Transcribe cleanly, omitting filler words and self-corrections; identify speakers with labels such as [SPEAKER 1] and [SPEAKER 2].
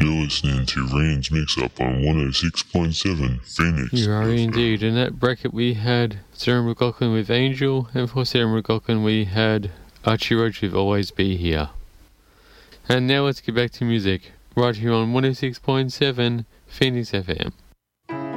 [SPEAKER 1] You're listening to Rain's Mix-Up on 106.7 Phoenix.
[SPEAKER 2] You are indeed. In that bracket we had Sarah McLachlan with Angel, and for Sarah McLachlan we had Archie Roach with Always Be Here. And now let's get back to music, right here on 106.7 Phoenix FM.